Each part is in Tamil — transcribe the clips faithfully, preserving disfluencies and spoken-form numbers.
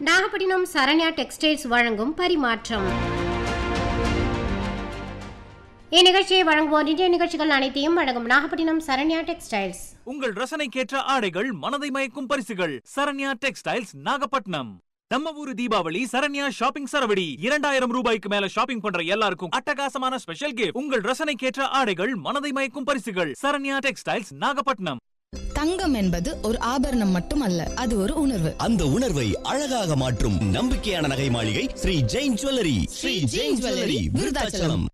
நாகப்பட்டினம் சரண்யா டெக்ஸ்டைல்ஸ் வழங்கும் பரிமாற்றம். இந்நிகழ்ச்சியை வழங்குவோர் இன்றைய நிகழ்ச்சிகள் அனைத்தையும் வழங்கும் நாகப்பட்டினம் சரண்யா டெக்ஸ்டைல்ஸ். உங்கள் ரசனைக்கேற்ற ஆடைகள், மனதை மயக்கும் பரிசுகள். சரண்யா டெக்ஸ்டைல்ஸ், நாகப்பட்டினம். நம்ம ஊரு தீபாவளி சரண்யா ஷாப்பிங் சரவடி. இரண்டாயிரம் ரூபாய்க்கு மேல ஷாப்பிங் பண்ற எல்லாருக்கும் அட்டகாசமான ஸ்பெஷல் கிஃப்ட். உங்கள் ரசனைக்கேற்ற ஆடைகள், மனதை மயக்கும் பரிசுகள். சரண்யா டெக்ஸ்டைல்ஸ், நாகப்பட்டினம். தங்கம் என்பது ஒரு ஆபரணம் மட்டுமல்ல, அது ஒரு உணர்வு. அந்த உணர்வை அழகாக மாற்றும் நம்பிக்கையான நகை மாளிகை ஸ்ரீ ஜெயின் ஜுவல்லரி. ஸ்ரீ ஜெயின் ஜுவல்லரி, விருதாச்சலம்.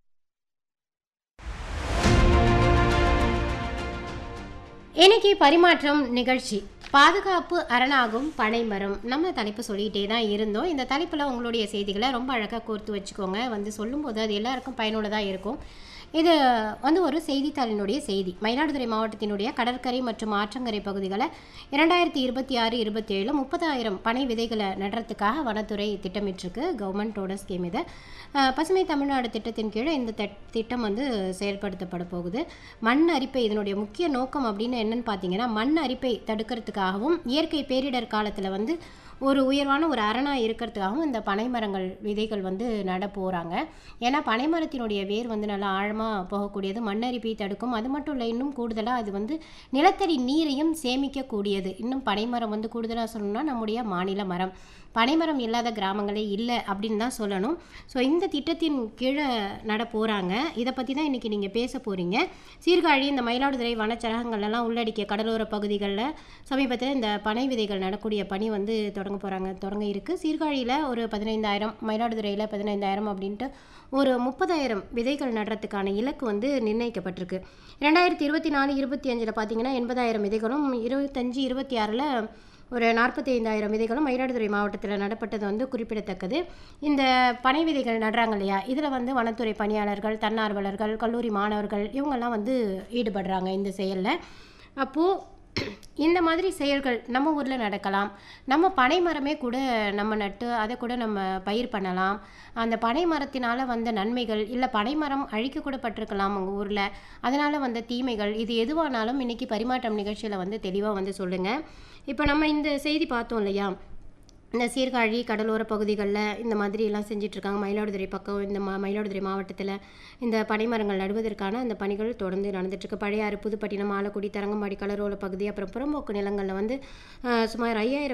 இன்னைக்கு பரிமாற்றம் நிகழ்ச்சி பாதுகாப்பு அரணாகும் பனைமரம். நம்ம தலைப்பு சொல்லிகிட்டே தான் இருந்தோம். இந்த தலைப்பில் உங்களுடைய செய்திகளை ரொம்ப அழகாக கோர்த்து வச்சுக்கோங்க. வந்து சொல்லும்போது அது எல்லாருக்கும் பயனுள்ளதாக இருக்கும். இது வந்து ஒரு செய்தித்தாளினுடைய செய்தி. மயிலாடுதுறை மாவட்டத்தினுடைய கடற்கரை மற்றும் ஆற்றங்கரை பகுதிகளை இரண்டாயிரத்தி இருபத்தி ஆறு இருபத்தி ஏழு முப்பதாயிரம் பனை விதைகளை நடுறதுக்காக வனத்துறை திட்டமிட்டிருக்கு. கவர்மெண்ட்டோட ஸ்கீம் இது. பசுமை தமிழ்நாடு திட்டத்தின் கீழே இந்த திட்டம் வந்து செயல்படுத்தப்பட போகுது. மண் அரிப்பை இதனுடைய முக்கிய நோக்கம் அப்படின்னு என்னன்னு பார்த்தீங்கன்னா, மண் அரிப்பை தடுக்கிறதுக்காகவும் இயற்கை பேரிடர் காலத்தில் வந்து ஒரு உயர்வான ஒரு அரணாக இருக்கிறதுக்காகவும் இந்த பனைமரங்கள் விதைகள் வந்து நட போகிறாங்க. ஏன்னா பனைமரத்தினுடைய வேர் வந்து நல்லா ஆழமாக போகக்கூடியது, மண்ணரிப்பை தடுக்கும். அது மட்டும் இல்லை, இன்னும் கூடுதலாக அது வந்து நிலத்தடி நீரையும் சேமிக்கக்கூடியது. இன்னும் பனைமரம் வந்து கூடுதலாக சொல்லணும்னா நம்முடைய மாநில மரம். பனைமரம் இல்லாத கிராமங்களே இல்லை அப்படின்னு தான் சொல்லணும். ஸோ இந்த திட்டத்தின் கீழே நட போகிறாங்க. இதை பற்றி தான் இன்றைக்கி நீங்கள் பேச போகிறீங்க. சீர்காழி, இந்த மயிலாடுதுறை வனச்சரகங்கள்லாம் உள்ளடக்கிய கடலோர பகுதிகளில் சமீபத்தில் இந்த பனை விதைகள் நடக்கூடிய பணி வந்து தொடங்க போகிறாங்க தொடங்க இருக்குது. சீர்காழியில் ஒரு பதினைந்தாயிரம், மயிலாடுதுறையில் பதினைந்தாயிரம் அப்படின்ட்டு ஒரு முப்பதாயிரம் விதைகள் நடுறதுக்கான இலக்கு வந்து நிர்ணயிக்கப்பட்டிருக்கு. ரெண்டாயிரத்தி இருபத்தி நாலு இருபத்தி அஞ்சில் பார்த்தீங்கன்னா எண்பதாயிரம் விதைகளும், இருபத்தஞ்சி இருபத்தி ஆறில் ஒரு நாற்பத்தி ஐந்தாயிரம் விதைகளும் மயிலாடுதுறை மாவட்டத்தில் நடப்பட்டது வந்து குறிப்பிடத்தக்கது. இந்த பனை விதைகள் நடுறாங்க இல்லையா, இதில் வந்து வனத்துறை பணியாளர்கள், தன்னார்வலர்கள், கல்லூரி மாணவர்கள் இவங்கெல்லாம் வந்து ஈடுபடுறாங்க இந்த செயலில். அப்போது இந்த மாதிரி செயல்கள் நம்ம ஊரில் நடக்கலாம். நம்ம பனை மரமே கூட நம்ம நட்டு அதை கூட நம்ம பயிர் பண்ணலாம். அந்த பனை மரத்தினால் வந்த நன்மைகள், இல்லை பனை மரம் அழிக்க கூட பட்டிருக்கலாம் உங்கள் ஊரில், அதனால் வந்த தீமைகள், இது எதுவானாலும் இன்றைக்கி பரிமாற்றம் நிகழ்ச்சியில் வந்து தெளிவாக வந்து சொல்லுங்கள். இப்போ நம்ம இந்த செய்தி பார்த்தோம் இல்லையா, இந்த சீர்காழி கடலோர பகுதிகளில் இந்த மாதிரி எல்லாம் செஞ்சிட்ருக்காங்க. மயிலாடுதுறை பக்கம், இந்த மா மயிலாடுதுறை மாவட்டத்தில் இந்த பனைமரங்கள் நடுவதற்கான அந்த பணிகள் தொடர்ந்து நடந்துட்டுருக்கு. பழையாறு, புதுப்பட்டினம், ஆலக்குடி, தரங்கம்பாடி, கடலோர பகுதி, அப்புறம் புறம்போக்கு நிலங்களில் வந்து சுமார் ஐயாயிரம்